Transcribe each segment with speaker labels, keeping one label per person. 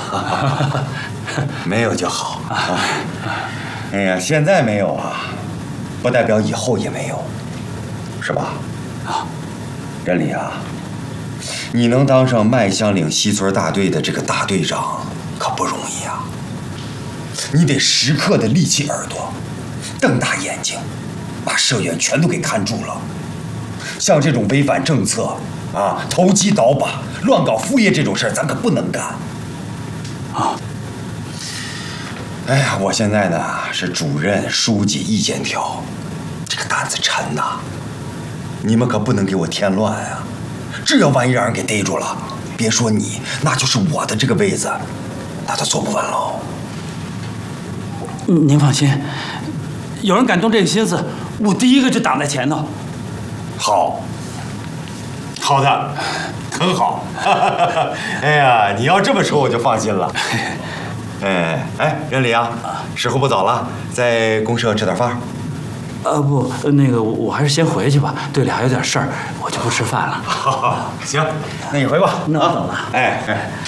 Speaker 1: 没有就好。哎呀，现在没有啊，不代表以后也没有，是吧？啊，任理啊，你能当上麦乡岭西村大队的这个大队长，可不容易啊。你得时刻的立起耳朵，瞪大眼睛，把社员全都给看住了。像这种违反政策啊、投机倒把、乱搞副业这种事儿，咱可不能干。啊！哎呀，我现在呢是主任、书记、意见条，这个担子沉呐。你们可不能给我添乱啊！这要万一让人给逮住了，别说你，那就是我的这个位子，那都坐不稳喽。
Speaker 2: 您放心，有人敢动这个心思，我第一个就挡在前头。
Speaker 1: 好，好的，很好。哎呀，你要这么说，我就放心了。哎，任理啊，时候不早了，在公社吃点饭。
Speaker 2: 不，那个我还是先回去吧，队里还有点事儿，我就不吃饭了。
Speaker 1: 好，行，那你回吧。
Speaker 2: 那我走了。
Speaker 1: 哎。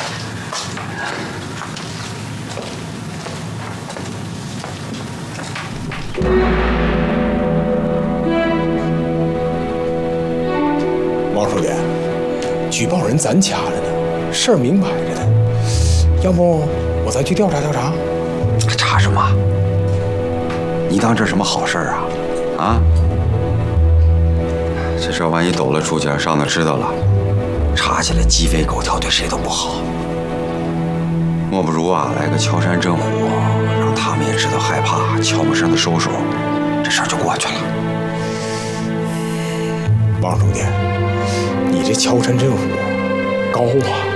Speaker 3: 王书记，举报人咱掐着呢，事儿明摆着的，要不我再去调查调查？
Speaker 1: 查什么？你当这什么好事儿啊？啊？这事儿万一抖了出去，上头知道了，查起来鸡飞狗跳，对谁都不好。莫不如啊，来个敲山震虎，让他们也知道害怕，悄没声的收手，这事儿就过去了。
Speaker 3: 王书记，你这敲山震虎高啊！